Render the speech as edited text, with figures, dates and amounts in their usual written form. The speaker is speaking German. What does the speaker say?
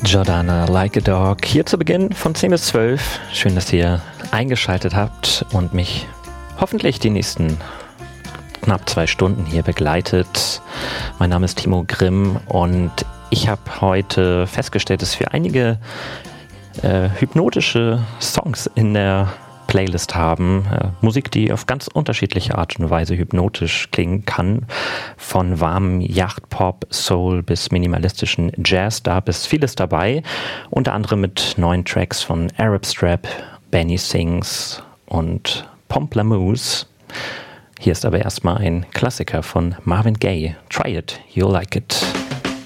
Jordana Like a Dog hier zu Beginn von 10 bis 12. Schön, dass ihr eingeschaltet habt und mich hoffentlich die nächsten knapp 2 Stunden hier begleitet. Mein Name ist Timo Grimm und ich habe heute festgestellt, dass wir einige hypnotische Songs in der Playlist haben. Musik, die auf ganz unterschiedliche Art und Weise hypnotisch klingen kann. Von warmem Yachtpop, Soul bis minimalistischen Jazz, da ist vieles dabei. Unter anderem mit neuen Tracks von Arab Strap, Benny Sings und Pomplamoose. Hier ist aber erstmal ein Klassiker von Marvin Gaye. Try it, you'll like it.